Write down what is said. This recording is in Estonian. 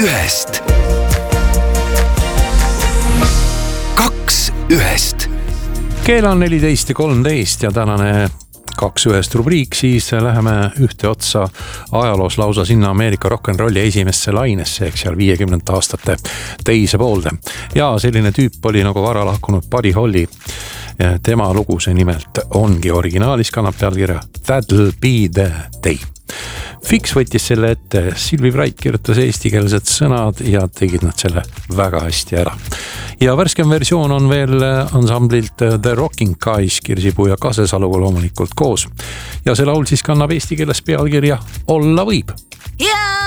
ühest. Kaks ühest. Keel on 14:13 ja tänane kaks ühest rubriik, siis läheme ühte otsa ajaloos lausa sinna Ameerika rock'n'rolli esimesse lainesse, eks seal 50 aastate teise poolde. Ja selline tüüp oli nagu vara lahkunud Buddy Holly. Tema lugu see nimelt ongi originaalis, kannab pealkirja That'll Be The Day. Fix võttis selle ette, Silvi Wright kirjutas eestikeelsed sõnad ja tegid nad selle väga hästi ära. Ja värskem versioon on veel ansamblilt The Rocking Guys, Kirsipuu ja Kasesaluga loomulikult koos. Ja see laul siis kannab eesti keeles pealkirja Olla võib.